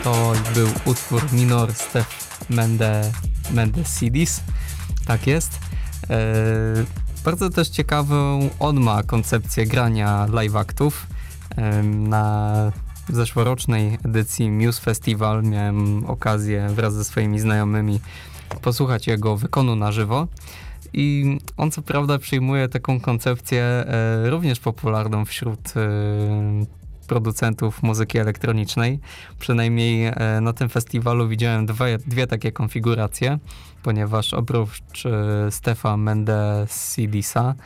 To był utwór Minor Stef Mendesidis. Tak jest. Bardzo też ciekawą on ma koncepcję grania live aktów. Na zeszłorocznej edycji Muse Festival miałem okazję wraz ze swoimi znajomymi posłuchać jego wykonu na żywo. I on co prawda przyjmuje taką koncepcję również popularną wśród producentów muzyki elektronicznej. Przynajmniej na tym festiwalu widziałem dwie takie konfiguracje, ponieważ oprócz Stefa Mendesidisa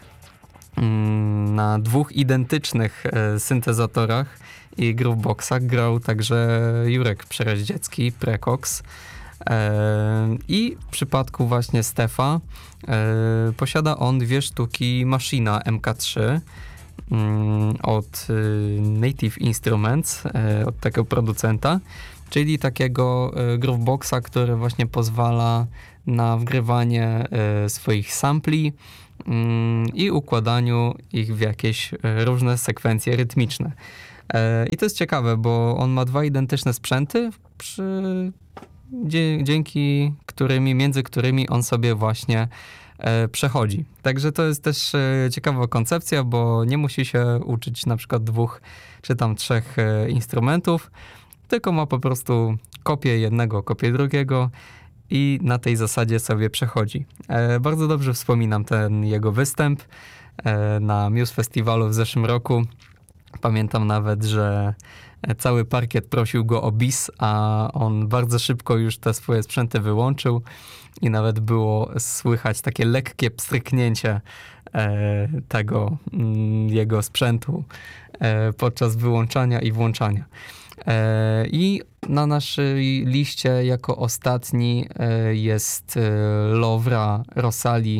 na dwóch identycznych syntezatorach i grooveboxach grał także Jurek Przereździecki, Precox. I w przypadku właśnie Stefa posiada on 2 sztuki Machina MK3 od Native Instruments, od tego producenta, czyli takiego grooveboxa, który właśnie pozwala na wgrywanie swoich sampli i układaniu ich w jakieś różne sekwencje rytmiczne. I to jest ciekawe, bo on ma 2 identyczne sprzęty, między którymi on sobie właśnie przechodzi. Także to jest też ciekawa koncepcja, bo nie musi się uczyć na przykład 2 czy tam 3 instrumentów, tylko ma po prostu kopię jednego, kopię drugiego i na tej zasadzie sobie przechodzi. Bardzo dobrze wspominam ten jego występ na Muse Festiwalu w zeszłym roku. Pamiętam nawet, że cały parkiet prosił go o bis, a on bardzo szybko już te swoje sprzęty wyłączył i nawet było słychać takie lekkie pstryknięcie tego jego sprzętu podczas wyłączania i włączania. I na naszej liście jako ostatni jest Lovra Rosali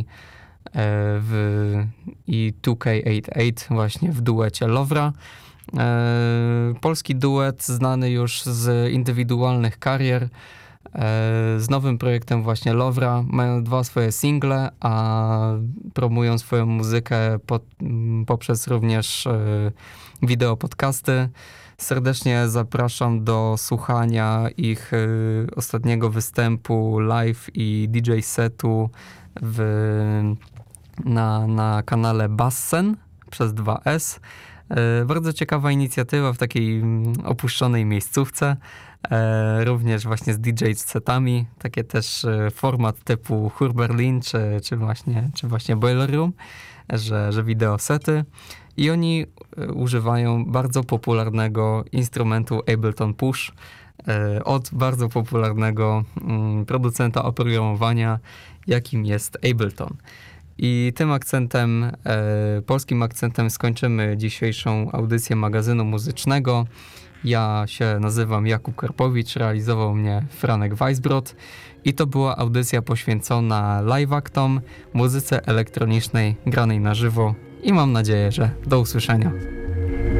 i 2K88 właśnie w duecie Lovra. Polski duet znany już z indywidualnych karier, z nowym projektem właśnie Lovra. Mają 2 swoje single, a promują swoją muzykę poprzez również wideo podcasty. Serdecznie zapraszam do słuchania ich ostatniego występu live i DJ setu na kanale Bassen przez 2S. Bardzo ciekawa inicjatywa w takiej opuszczonej miejscówce, również właśnie z DJ setami, takie też format typu Hurberlin czy właśnie Boiler Room, że wideo sety. I oni używają bardzo popularnego instrumentu Ableton Push od bardzo popularnego producenta oprogramowania, jakim jest Ableton. I tym akcentem, polskim akcentem skończymy dzisiejszą audycję magazynu muzycznego. Ja się nazywam Jakub Karpowicz, realizował mnie Franek Weisbrot i to była audycja poświęcona live actom, muzyce elektronicznej granej na żywo i mam nadzieję, że do usłyszenia.